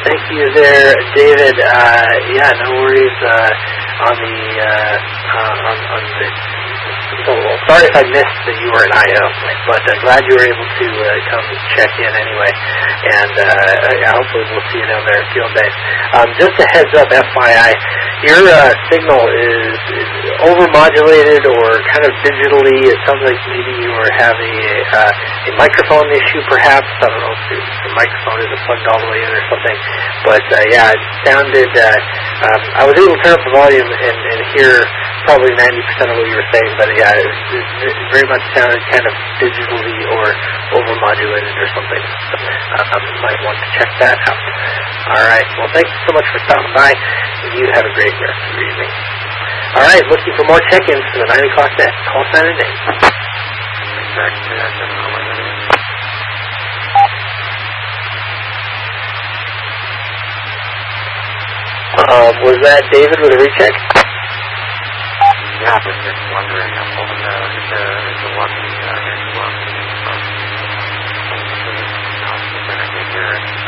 Thank you there, David. Yeah, no worries on the so sorry if I missed that you were in IO, but glad you were able to come check in anyway, and hopefully we'll see you down there at Field Day. Just a heads up, FYI, your signal is overmodulated or kind of digitally. It sounds like maybe you were having a microphone issue, perhaps. I don't know if the microphone isn't plugged all the way in or something, but yeah, it sounded. I was able to turn up the volume and hear probably 90% of what you were saying, but yeah, it very much sounded kind of digitally or overmodulated or something. So might want to check that out. All right. Well, thank you so much for stopping by, and you have a great rest of your evening. All right. Looking for more check-ins for the 9 o'clock net. Call sign and name. Was that David with a recheck? Yeah, but just wondering, I'm hoping the one